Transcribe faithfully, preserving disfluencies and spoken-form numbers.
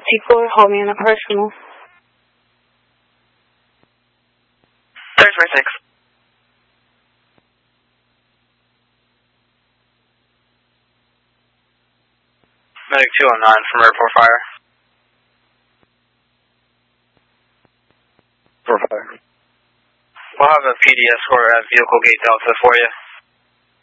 T four, hold me in a personal. thirty twenty-six. Medic two oh nine from Airport Fire. Airport Fire. We'll have a P D escort at Vehicle Gate Delta for you.